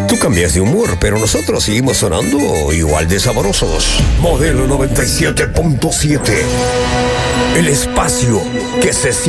Tú cambias de humor, pero nosotros seguimos sonando igual de sabrosos. Modelo 97.7. El espacio que se siente